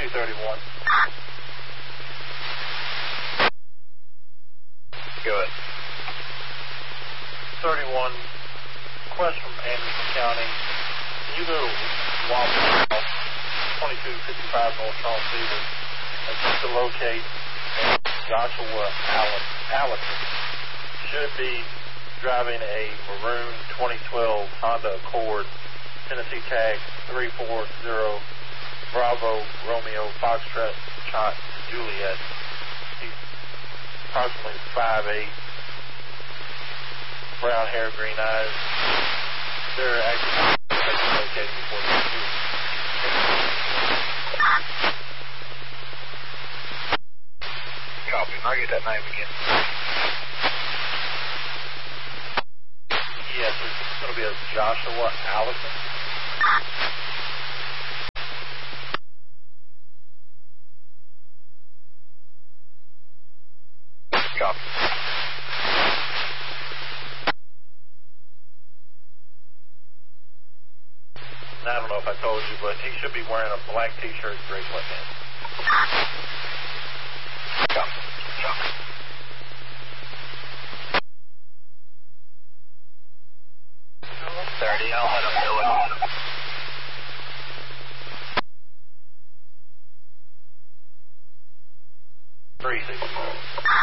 231. Go ahead. 31, request from Anderson County. Can you go to Waffle House, 2255 North Charles Cedar, attempt to locate Joshua Allison. Should be driving a maroon 2012 Honda Accord, Tennessee tag 340 Bravo Romeo Foxtrot Juliet. He's approximately 5'8", brown hair, green eyes. They're actually located before the shoot. Copy. I'll get that name again. Yes, it's going to be a Joshua Allison. Copy. And I don't know if I told you, but he should be wearing a black t-shirt, gray sweatpants. Copy. Copy. 30, I'll head up